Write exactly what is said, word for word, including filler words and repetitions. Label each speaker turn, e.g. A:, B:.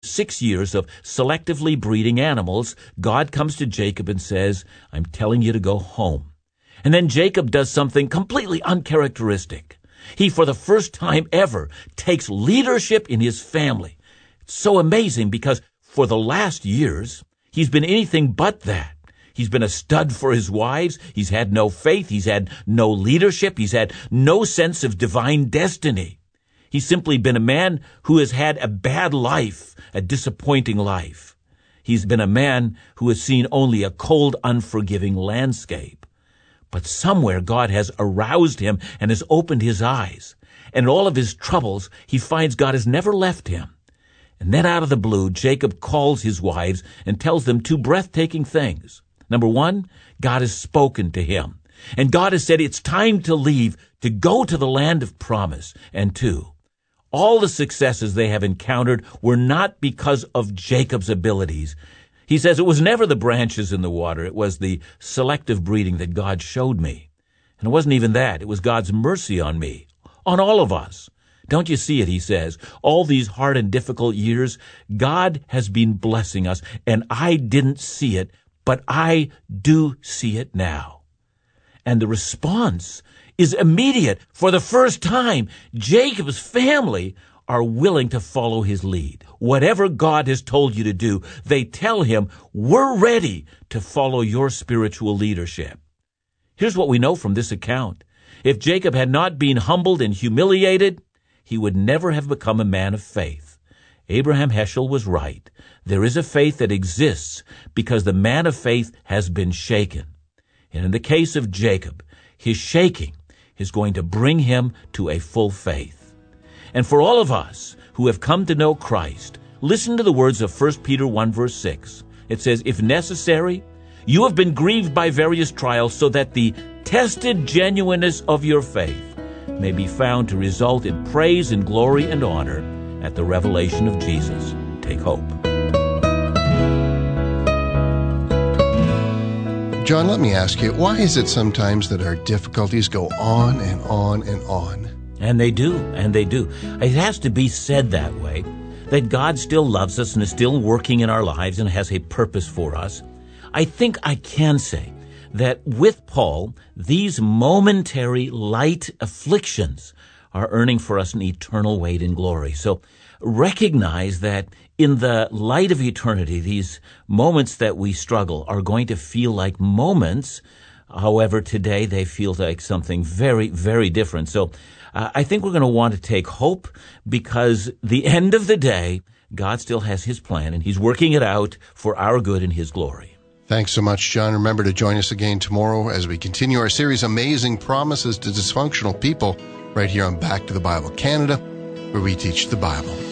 A: six years of selectively breeding animals, God comes to Jacob and says, I'm telling you to go home. And then Jacob does something completely uncharacteristic. He, for the first time ever, takes leadership in his family. It's so amazing because for the last years, he's been anything but that. He's been a stud for his wives. He's had no faith. He's had no leadership. He's had no sense of divine destiny. He's simply been a man who has had a bad life, a disappointing life. He's been a man who has seen only a cold, unforgiving landscape. But somewhere God has aroused him and has opened his eyes. And in all of his troubles, he finds God has never left him. And then out of the blue, Jacob calls his wives and tells them two breathtaking things. Number one, God has spoken to him. And God has said it's time to leave, to go to the land of promise. And two, all the successes they have encountered were not because of Jacob's abilities. He says it was never the branches in the water. It was the selective breeding that God showed me. And it wasn't even that. It was God's mercy on me, on all of us. Don't you see it, he says? All these hard and difficult years, God has been blessing us, and I didn't see it, but I do see it now. And the response is immediate. For the first time, Jacob's family are willing to follow his lead. Whatever God has told you to do, they tell him, we're ready to follow your spiritual leadership. Here's what we know from this account. If Jacob had not been humbled and humiliated, he would never have become a man of faith. Abraham Heschel was right. There is a faith that exists because the man of faith has been shaken. And in the case of Jacob, his shaking is going to bring him to a full faith. And for all of us who have come to know Christ, listen to the words of First Peter one, verse six. It says, if necessary, you have been grieved by various trials so that the tested genuineness of your faith may be found to result in praise and glory and honor at the revelation of Jesus. Take hope.
B: John, let me ask you, why is it sometimes that our difficulties go on and on and on?
A: And they do, and they do. It has to be said that way, that God still loves us and is still working in our lives and has a purpose for us. I think I can say that with Paul, these momentary light afflictions are earning for us an eternal weight in glory. So recognize that in the light of eternity, these moments that we struggle are going to feel like moments. However, today they feel like something very, very different. So uh, I think we're going to want to take hope because the end of the day, God still has his plan and he's working it out for our good and his glory.
B: Thanks so much, John. Remember to join us again tomorrow as we continue our series, Amazing Promises to Dysfunctional People, right here on Back to the Bible Canada, where we teach the Bible.